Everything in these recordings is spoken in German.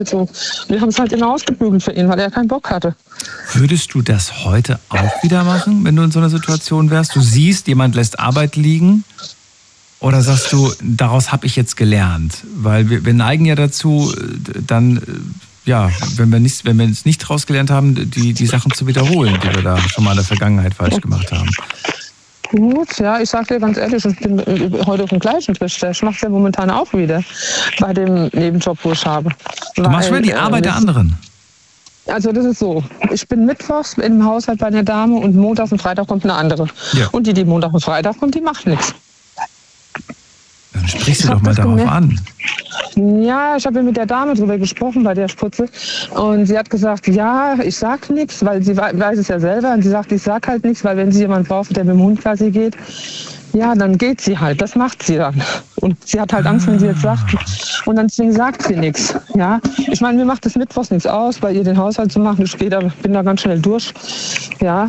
So. Wir haben es halt immer ausgebügelt für ihn, weil er keinen Bock hatte. Würdest du das heute auch wieder machen, wenn du in so einer Situation wärst? Du siehst, jemand lässt Arbeit liegen. Oder sagst du, daraus habe ich jetzt gelernt? Weil wir neigen ja dazu, dann, wenn wir es nicht daraus gelernt haben, die Sachen zu wiederholen, die wir da schon mal in der Vergangenheit falsch gemacht haben. Gut, ja, ich sag dir ganz ehrlich, ich bin heute auf dem gleichen Trichter. Ich mache es ja momentan auch wieder bei dem Nebenjob, wo ich habe. Du machst schon die Arbeit der anderen? Also das ist so, ich bin mittwochs im Haushalt bei einer Dame und montags und Freitag kommt eine andere. Ja. Und die Montag und Freitag kommt, die macht nichts. Dann sprichst du doch mal darauf an. Ja, ich habe mit der Dame drüber gesprochen, bei der ich putze. Und sie hat gesagt, ja, ich sag nichts, weil sie weiß es ja selber. Und sie sagt, ich sag halt nichts, weil wenn sie jemanden braucht, der mit dem Hund quasi geht, ja, dann geht sie halt. Das macht sie dann. Und sie hat halt Angst, wenn sie jetzt sagt. Und dann deswegen sagt sie nichts. Ja, ich meine, mir macht es mittwochs nichts aus, bei ihr den Haushalt zu machen. Ich bin da ganz schnell durch. Ja,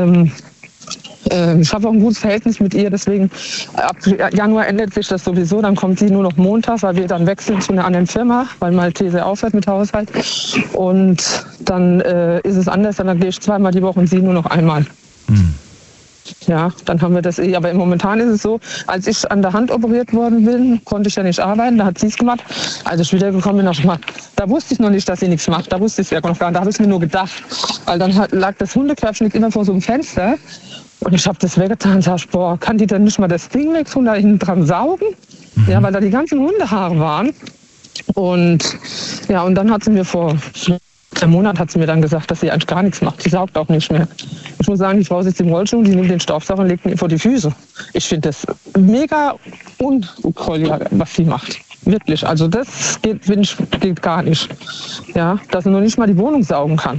ich habe auch ein gutes Verhältnis mit ihr, deswegen ab Januar ändert sich das sowieso. Dann kommt sie nur noch montags, weil wir dann wechseln zu einer anderen Firma, weil Maltese aufhört mit Haushalt. Und dann ist es anders, dann gehe ich zweimal die Woche und sie nur noch einmal. Ja, dann haben wir das aber momentan ist es so, als ich an der Hand operiert worden bin, konnte ich ja nicht arbeiten, da hat sie es gemacht. Als ich wiedergekommen bin, da wusste ich noch nicht, dass sie nichts macht, da wusste ich es ja noch gar nicht, da habe ich mir nur gedacht. Weil dann lag das Hundekörbchen immer vor so einem Fenster. Und ich habe das weggetan und sag, boah, kann die denn nicht mal das Ding wegtun, da hinten dran saugen? Ja, weil da die ganzen Hundehaare waren. Und ja, und dann hat sie mir vor einem Monat hat sie mir dann gesagt, dass sie eigentlich gar nichts macht. Sie saugt auch nicht mehr. Ich muss sagen, die Frau sitzt im Rollstuhl, die nimmt den Staubsauger und legt ihn vor die Füße. Ich finde das mega uncool, was sie macht. Wirklich, also das geht gar nicht. Ja, dass sie noch nicht mal die Wohnung saugen kann.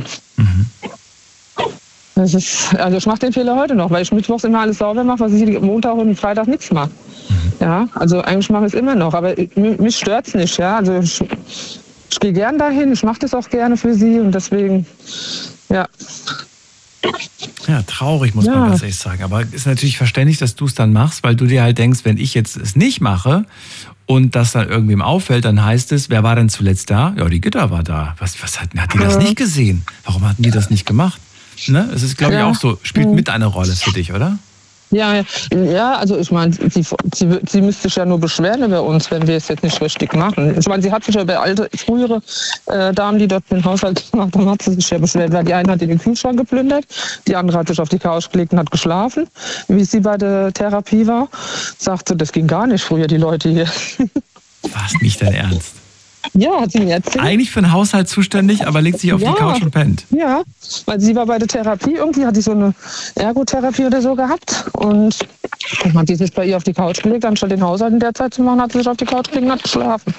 Also ich mache den Fehler heute noch, weil ich mittwochs immer alles sauber mache, was ich Montag und Freitag nichts mache. Ja, also eigentlich mache ich es immer noch, aber mich stört es nicht. Ja, also ich gehe gern dahin, ich mache das auch gerne für sie und deswegen, ja. Ja, traurig, muss man ganz ehrlich sagen. Aber ist natürlich verständlich, dass du es dann machst, weil du dir halt denkst, wenn ich jetzt es nicht mache und das dann irgendwem auffällt, dann heißt es, wer war denn zuletzt da? Ja, die Gitta war da. Hat die das nicht gesehen? Warum hatten die das nicht gemacht? Ne? Es ist, glaube ich, auch so, spielt mit eine Rolle für dich, oder? Ja, also ich meine, sie müsste sich ja nur beschweren über uns, wenn wir es jetzt nicht richtig machen. Ich meine, sie hat sich ja bei frühere Damen, die dort den Haushalt gemacht haben, hat sie sich ja beschwert, weil die eine hat den Kühlschrank geplündert, die andere hat sich auf die Couch gelegt und hat geschlafen, wie sie bei der Therapie war. Sagte, das ging gar nicht früher, die Leute hier. War es nicht dein Ernst? Ja, hat sie mir erzählt. Eigentlich für den Haushalt zuständig, aber legt sich auf die Couch und pennt. Ja, weil sie war bei der Therapie, irgendwie hat sie so eine Ergotherapie oder so gehabt und dann hat sie sich bei ihr auf die Couch gelegt, anstatt den Haushalt in der Zeit zu machen, hat sie sich auf die Couch gelegt und hat geschlafen.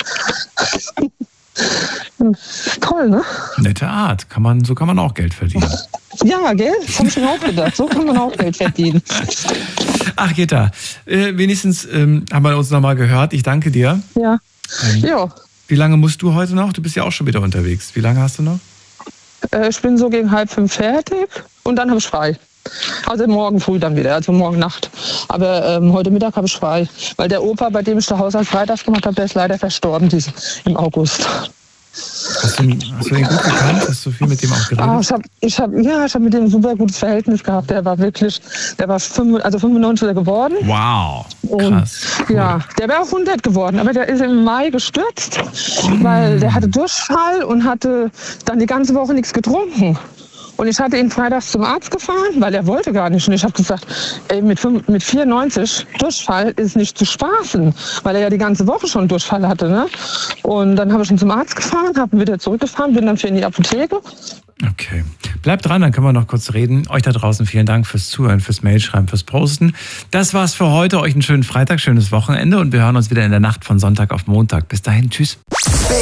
Toll, ne? Nette Art, so kann man auch Geld verdienen. Ja, gell? Das habe ich mir auch gedacht, so kann man auch Geld verdienen. Ach, Gitta, wenigstens haben wir uns nochmal gehört, ich danke dir. Ja, ja. Wie lange musst du heute noch? Du bist ja auch schon wieder unterwegs. Wie lange hast du noch? Ich bin so gegen 4:30 fertig und dann habe ich frei. Also morgen früh dann wieder, also morgen Nacht. Aber heute Mittag habe ich frei. Weil der Opa, bei dem ich den Haushalt freitags gemacht habe, der ist leider verstorben im August. Hast du den gut gekannt? Hast du viel mit dem auch geredet? Ich hab mit dem ein super gutes Verhältnis gehabt. Der war 95 geworden. Wow, krass. Cool. Ja, der wäre auch 100 geworden, aber der ist im Mai gestürzt, weil der hatte Durchfall und hatte dann die ganze Woche nichts getrunken. Und ich hatte ihn freitags zum Arzt gefahren, weil er wollte gar nicht. Und ich habe gesagt, ey, mit 94 Durchfall ist nicht zu spaßen, weil er ja die ganze Woche schon Durchfall hatte. Ne? Und dann habe ich ihn zum Arzt gefahren, habe ihn wieder zurückgefahren, bin dann für in die Apotheke. Okay. Bleibt dran, dann können wir noch kurz reden. Euch da draußen vielen Dank fürs Zuhören, fürs Mailschreiben, fürs Posten. Das war's für heute. Euch einen schönen Freitag, schönes Wochenende und wir hören uns wieder in der Nacht von Sonntag auf Montag. Bis dahin, tschüss.